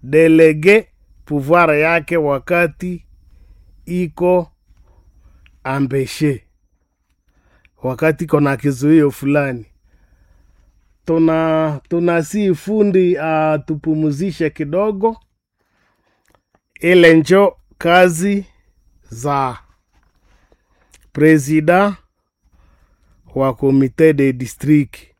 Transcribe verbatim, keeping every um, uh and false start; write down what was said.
delege pouvoir yake wakati iko ambeshe, wakati kona kizuio fulani. Tuna tunasi fundi uh, tupumuzishe kidogo. Ile njo kazi za presida wa komite de district.